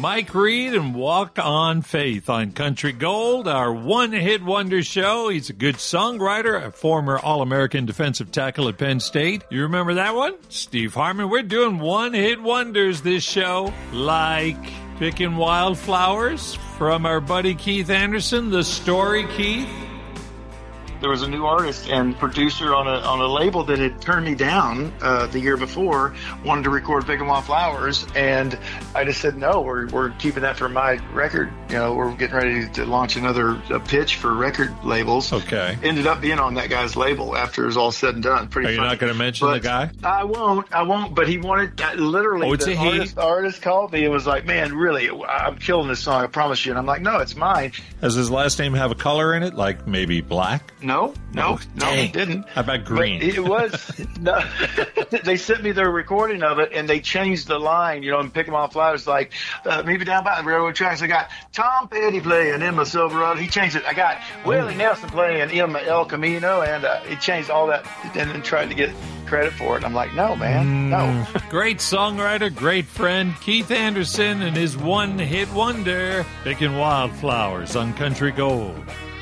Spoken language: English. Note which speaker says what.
Speaker 1: Mike Reed and Walk on Faith on Country Gold, our one-hit wonder show. He's a good songwriter, a former All-American defensive tackle at Penn State. You remember that one? Steve Harmon. We're doing one-hit wonders this show, like Picking Wildflowers from our buddy Keith Anderson, The Story Keith.
Speaker 2: There was a new artist and producer on a label that had turned me down the year before, wanted to record Pickin' Wildflowers, and I just said no. We're keeping that for my record. We're getting ready to launch another pitch for record labels.
Speaker 1: Okay.
Speaker 2: Ended up being on that guy's label after it was all said and done. Pretty.
Speaker 1: Are you
Speaker 2: funny.
Speaker 1: not going to mention the guy?
Speaker 2: I won't. But he wanted literally.
Speaker 1: Oh, it's
Speaker 2: the artist called me and was like, "Man, really, I'm killing this song. I promise you." And I'm like, "No, it's mine."
Speaker 1: Does his last name have a color in it, like maybe black?
Speaker 2: No, it didn't.
Speaker 1: How about green?
Speaker 2: But it was. No, they sent me their recording of it, and they changed the line. In Pickin' Wildflowers, like maybe down by the railroad tracks. I got Tom Petty playing in my Silverado. He changed it. I got Willie Nelson playing in my El Camino, and he changed all that, and then tried to get credit for it. I'm like, no, man, no.
Speaker 1: Great songwriter, great friend, Keith Anderson and his one-hit wonder, Pickin' Wildflowers on Country Gold.